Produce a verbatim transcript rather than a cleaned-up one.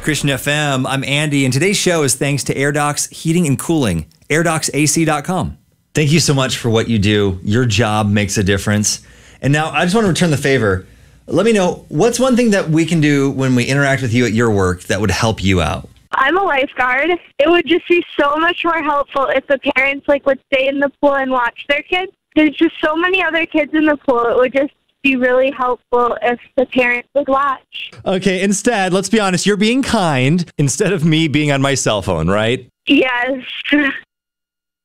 Christian F M, I'm Andy, and today's show is thanks to AirDocs Heating and Cooling, air docs A C dot com. Thank you so much for what you do. Your job makes a difference. And now I just want to return the favor. Let me know, what's one thing that we can do when we interact with you at your work that would help you out? I'm a lifeguard. It would just be so much more helpful if the parents like would stay in the pool and watch their kids. There's just so many other kids in the pool. It would just be really helpful if the parents would watch. Okay, instead, let's be honest, you're being kind instead of me being on my cell phone, right? Yes.